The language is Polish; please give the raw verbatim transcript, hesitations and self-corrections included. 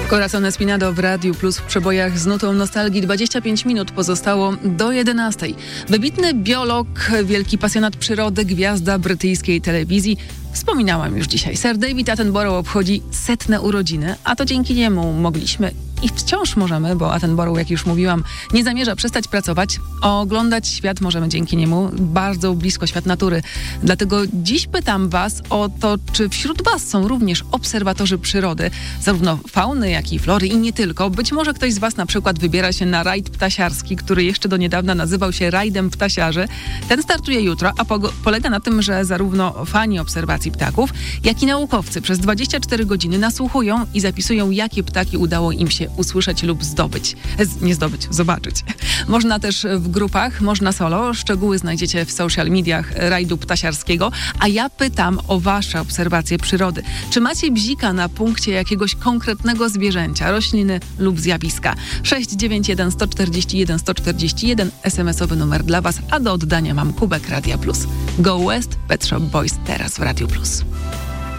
Corazon Espinado w Radiu Plus w przebojach z nutą nostalgii. dwadzieścia pięć minut pozostało do jedenastej. Wybitny biolog, wielki pasjonat przyrody, gwiazda brytyjskiej telewizji. Wspominałam już dzisiaj. Sir David Attenborough obchodzi setne urodziny, a to dzięki niemu mogliśmy i wciąż możemy, bo Attenborough, jak już mówiłam, nie zamierza przestać pracować. Oglądać świat możemy dzięki niemu, bardzo blisko świat natury. Dlatego dziś pytam was o to, czy wśród was są również obserwatorzy przyrody, zarówno fauny, jak i flory i nie tylko. Być może ktoś z was na przykład wybiera się na rajd ptasiarski, który jeszcze do niedawna nazywał się rajdem ptasiarzy. Ten startuje jutro, a po- polega na tym, że zarówno fani obserwacji ptaków, jak i naukowcy przez dwadzieścia cztery godziny nasłuchują i zapisują, jakie ptaki udało im się usłyszeć lub zdobyć. Z, nie zdobyć, zobaczyć. Można też w grupach, można solo. Szczegóły znajdziecie w social mediach rajdu ptasiarskiego. A ja pytam o wasze obserwacje przyrody. Czy macie bzika na punkcie jakiegoś konkretnego zwierzęcia, rośliny lub zjawiska? sześć dziewięć jeden sto czterdzieści jeden sto czterdzieści jeden es em esowy numer dla was, a do oddania mam kubek Radia Plus. Go West, Pet Shop Boys teraz w Radiu Plus.